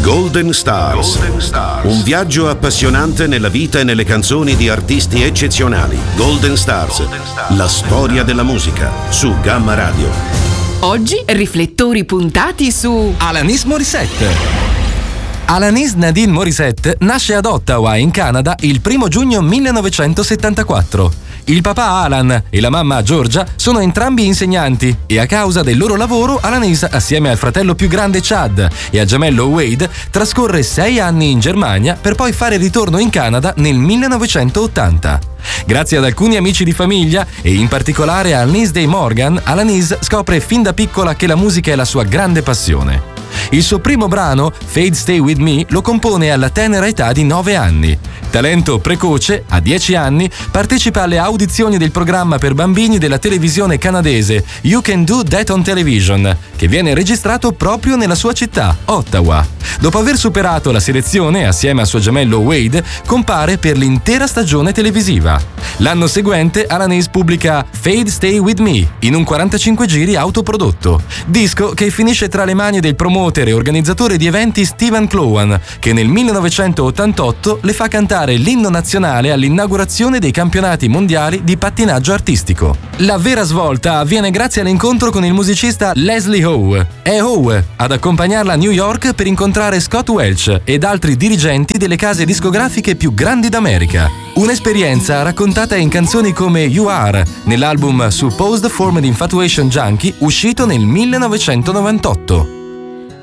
Golden Stars. Un viaggio appassionante nella vita e nelle canzoni di artisti eccezionali. Golden Stars. La storia della musica su Gamma Radio. Oggi riflettori puntati su Alanis Morissette. Alanis Nadine Morissette nasce ad Ottawa, in Canada, il 1 giugno 1974. Il papà Alan e la mamma Georgia sono entrambi insegnanti e a causa del loro lavoro Alanis, assieme al fratello più grande Chad e al gemello Wade, trascorre 6 anni in Germania per poi fare ritorno in Canada nel 1980. Grazie ad alcuni amici di famiglia e in particolare a Alice Day Morgan, Alanis scopre fin da piccola che la musica è la sua grande passione. Il suo primo brano, Fade Stay With Me, lo compone alla tenera età di 9 anni. Talento precoce, a 10 anni, partecipa alle audizioni del programma per bambini della televisione canadese You Can Do That on Television, che viene registrato proprio nella sua città, Ottawa. Dopo aver superato la selezione, assieme al suo gemello Wade, compare per l'intera stagione televisiva. L'anno seguente, Alanis pubblica Fade Stay With Me in un 45 giri autoprodotto, disco che finisce tra le mani del promoter e organizzatore di eventi Steven Clowan, che nel 1988 le fa cantare l'inno nazionale all'inaugurazione dei campionati mondiali di pattinaggio artistico. La vera svolta avviene grazie all'incontro con il musicista Leslie Howe. È Howe ad accompagnarla a New York per incontrare Scott Welch ed altri dirigenti delle case discografiche più grandi d'America. Un'esperienza raccontata in canzoni come You Are, nell'album Supposed Formed Infatuation Junkie, uscito nel 1998.